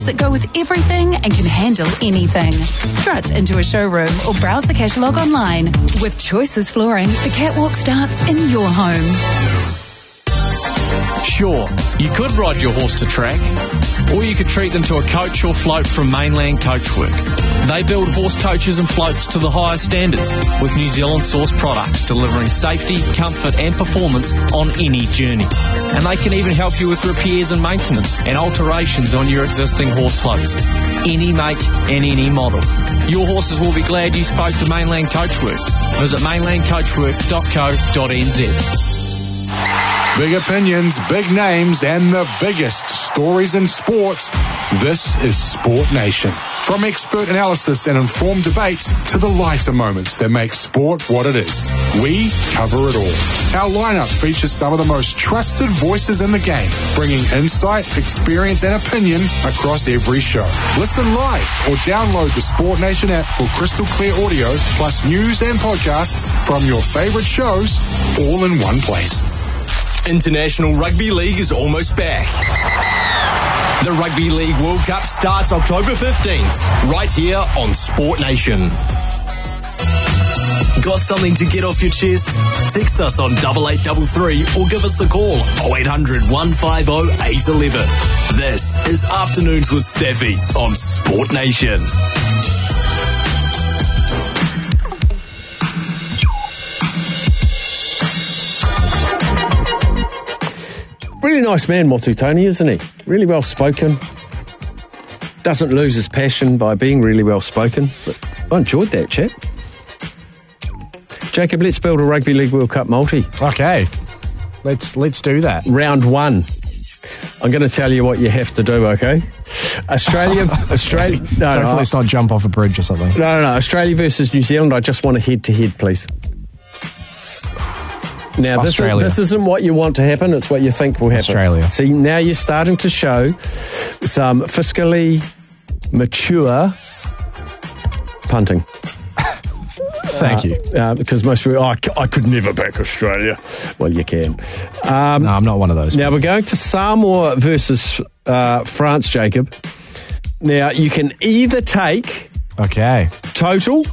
that go with everything and can handle anything. Strut into a showroom or browse the catalogue online. With Choices Flooring, the catwalk starts in your home. Sure, you could ride your horse to track, or you could treat them to a coach or float from Mainland Coachwork. They build horse coaches and floats to the highest standards, with New Zealand-sourced products delivering safety, comfort and performance on any journey. And they can even help you with repairs and maintenance and alterations on your existing horse floats. Any make and any model. Your horses will be glad you spoke to Mainland Coachwork. Visit mainlandcoachwork.co.nz. Big opinions, big names, and the biggest stories in sports. This is Sport Nation. From expert analysis and informed debate to the lighter moments that make sport what it is, we cover it all. Our lineup features some of the most trusted voices in the game, bringing insight, experience, and opinion across every show. Listen live or download the Sport Nation app for crystal clear audio, plus news and podcasts from your favorite shows, all in one place. International Rugby League is almost back. The Rugby League World Cup starts October 15th, right here on Sport Nation. Got something to get off your chest? Text us on 8833 or give us a call 0800 150 811. This is Afternoons with Staffy on Sport Nation. Really nice man, Motu Tony, isn't he? Really well spoken. Doesn't lose his passion by being really well spoken. But I enjoyed that chat. Jacob, let's build a Rugby League World Cup multi. Okay, let's do that. Round one. I'm going to tell you what you have to do. Okay, Australia. No, let's not jump off a bridge or something. No. Australia versus New Zealand. I just want a head-to-head, please. Now, this isn't what you want to happen, it's what you think will happen. Australia. See, now you're starting to show some fiscally mature punting. Thank you. Because most people, I could never back Australia. Well, you can. No, I'm not one of those. Now, we're going to Samoa versus France, Jacob. Now, you can either take total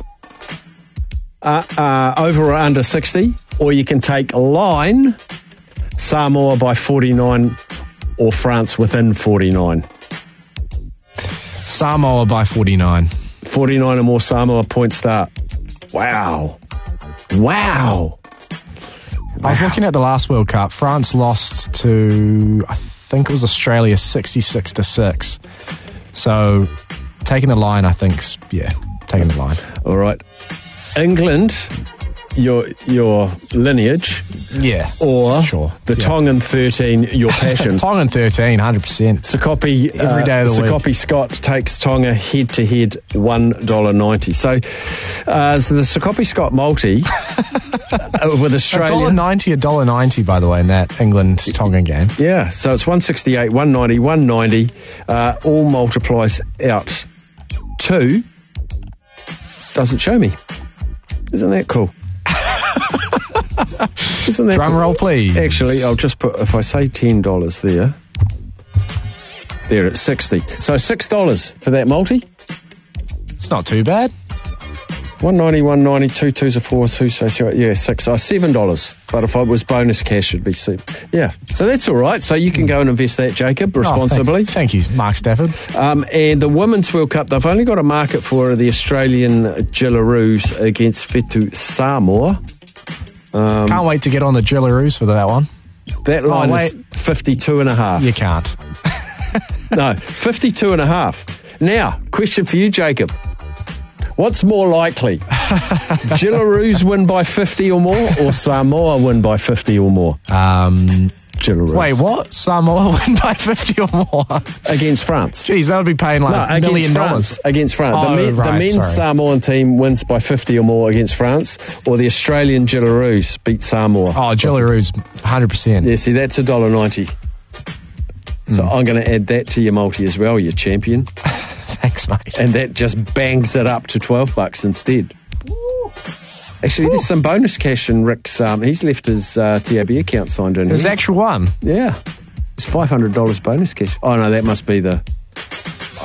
over or under 60, or you can take line Samoa by 49 or France within 49. Samoa by 49. 49 or more Samoa point start. Wow. I was looking at the last World Cup. France lost to, I think it was Australia, 66-6. So taking the line, I think, taking the line. All right. England, your lineage, or the Tongan 13, your passion. Tongan 13, 100%. Sakopi every day of the week. Sakopi Scott takes Tonga head to head $1.90. So the Sakopi Scott multi with Australia $1.90, $1.90 by the way in that England Tongan game. Yeah, so it's 168, 190, 190, all multiplies out to. Doesn't show me. Isn't that cool? Isn't that Drum roll, please. Actually, I'll just put, if I say $10 there it's 60. So $6 for that multi. It's not too bad. 190, 190, 2 twos are 4, 2 so yeah, 6. $7. But if it was bonus cash, it'd be 7. Yeah, so that's all right. So you can go and invest that, Jacob, responsibly. Thank you, Mark Stafford. And the Women's World Cup, they've only got a market for the Australian Jillaroos against Fetu Samoa. Can't wait to get on the Jillaroos for that one. That line is 52.5. You can't. No, 52.5. Now, question for you, Jacob. What's more likely? Jillaroos win by 50 or more, or Samoa win by 50 or more? Jillaroos. Wait, what? Samoa win by 50 or more? Against France. Jeez, that would be paying like $1 million. Against France. The men's Samoan team wins by 50 or more against France, or the Australian Jillaroos beat Samoa. Oh, Jillaroos, 100%. Yeah, see, that's $1.90. So I'm going to add that to your multi as well, you champion. Thanks, mate. And that just bangs it up to $12 instead. Actually, there's some bonus cash in Rick's. He's left his TAB account signed in. His actual one? Yeah. It's $500 bonus cash. Oh, no, that must be the